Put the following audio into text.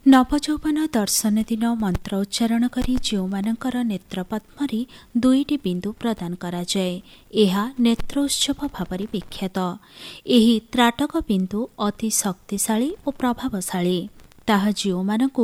ନବଯୌବନ ଦର୍ଶନ ଦିନ ମନ୍ତ୍ର ଉଚ୍ଚାରଣ କରି ଯେଉଁମାନଙ୍କର ନେତ୍ରପଦ୍ମରେ 2ଟି ବିନ୍ଦୁ ପ୍ରଦାନ କରାଯାଏ, ଏହା ନେତ୍ର ଉତ୍ସବ ଭାବରେ ବିଖ୍ୟାତ। ଏହି ତ୍ରାଟକ ବିନ୍ଦୁ ଅତି ଶକ୍ତିଶାଳୀ ଓ ପ୍ରଭାବଶାଳୀ। ତାହା ଯେଉଁମାନଙ୍କୁ